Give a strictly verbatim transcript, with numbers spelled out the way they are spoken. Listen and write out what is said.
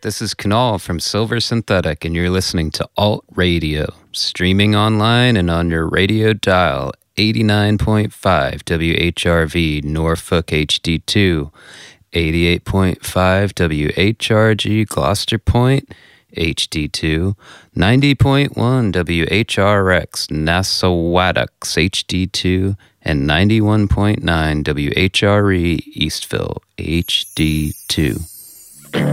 This is Kunal from Silver Synthetic, and you're listening to Alt Radio, streaming online and on your radio dial, eighty-nine point five W H R V Norfolk H D two, eighty-eight point five W H R G Gloucester Point H D two, ninety point one W H R X Nassauwattux H D two, and ninety-one point nine W H R E Eastville H D two.